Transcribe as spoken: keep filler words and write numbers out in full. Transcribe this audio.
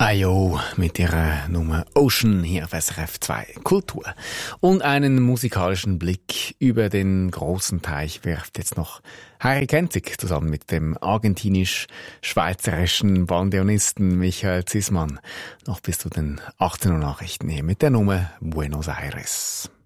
Ayo mit ihrer Nummer Ocean hier auf S R F zwei Kultur. Und einen musikalischen Blick über den großen Teich wirft jetzt noch Harry Kenzig zusammen mit dem argentinisch-schweizerischen Bandoneonisten Michael Zisman. Noch bis zu den achtzehn Uhr Nachrichten hier mit der Nummer Buenos Aires.